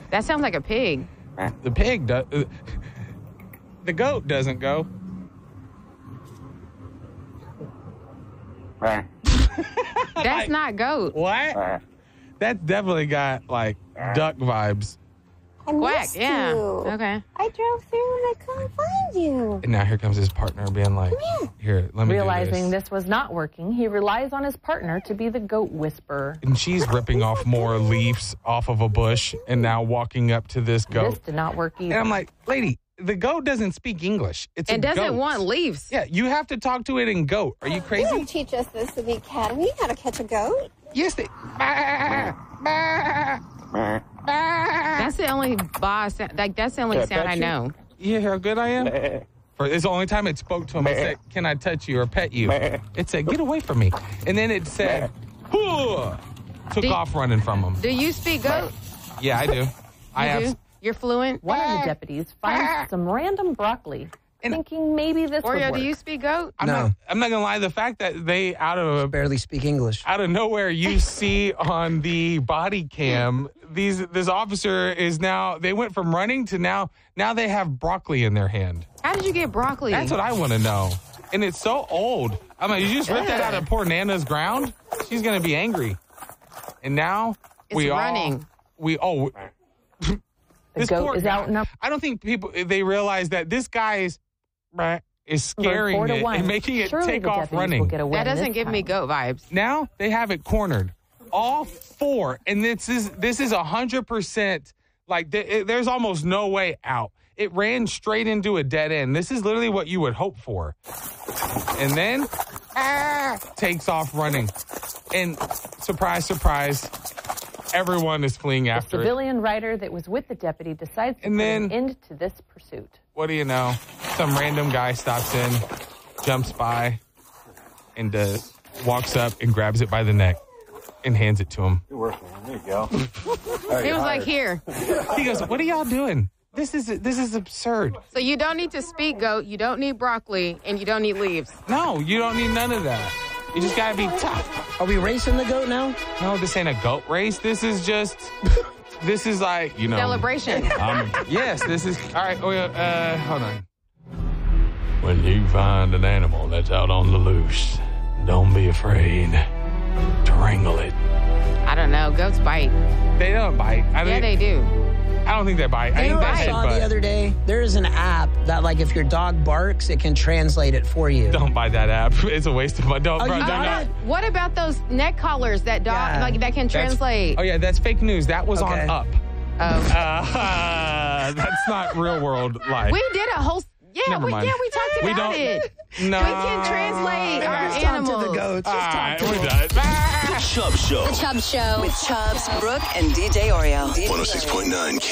That sounds like a pig. The pig does. The goat doesn't go. That's not goat. What? That's definitely got, like, duck vibes. I Quack, missed yeah. you. Okay. I drove through and I couldn't find you. And now here comes his partner being like, here, let me Realizing do this was not working, he relies on his partner to be the goat whisperer. And she's ripping off more leaves off of a bush and now walking up to this goat. This did not work either. And I'm like, lady, the goat doesn't speak English. It doesn't want leaves. Yeah, you have to talk to it in goat. Are you You crazy? don't teach us this at the academy. How to catch a goat. Yes, they... That's the only sound. Like that's the only sound I know. You hear how good I am? It's the only time it spoke to him. It said, "Can I touch you or pet you?" It said, "Get away from me." And then it said, took off running from him. Do you speak goat? Yeah, I do. You do? You're fluent? One of the deputies finds some random broccoli, thinking maybe this would Oreo, work. do you speak goat? I'm not going to lie. The fact that they, barely speak English. out of nowhere, you see on the body cam, this officer is now, they went from running to now they have broccoli in their hand. How did you get broccoli? That's what I want to know. And it's so old. I'm like, you just ripped that out of poor Nana's ground? She's going to be angry. And now It's running. The goat is outnumbered. I don't think they realize that this guy is scaring it and making it take off running. That doesn't give me goat vibes. Now they have it cornered. All four. And this is 100%, like, there's almost no way out. It ran straight into a dead end. This is literally what you would hope for. And then takes off running. And surprise, surprise, everyone is fleeing after The civilian rider that was with the deputy decides to put an end to this pursuit. What do you know? Some random guy stops in, jumps by, and walks up and grabs it by the neck and hands it to him. Good work, man. There you go. He was like, here. He goes, what are y'all doing? This is absurd. So you don't need to speak goat, you don't need broccoli, and you don't need leaves. No, you don't need none of that. You just got to be tough. Are we racing the goat now? No, this ain't a goat race. This is like, Celebration. Yes, this is, all right, hold on. When you find an animal that's out on the loose, don't be afraid to wrangle it. I don't know. Goats bite. They don't bite. Yeah, they do. I don't think they bite. I think I saw the other day, there is an app that, like, if your dog barks, it can translate it for you. Don't buy that app. It's a waste of money. What about those neck collars that that can translate? That's fake news. That was on Up. Oh. That's not real world life. We did a whole... Never mind. we talked about it. No. We can translate our animals. Talk to the goats. Just talk to we're them. done. The Chubb Show. The Chubb Show. With Chubbs, Brooke, and DJ Oreo. 106.9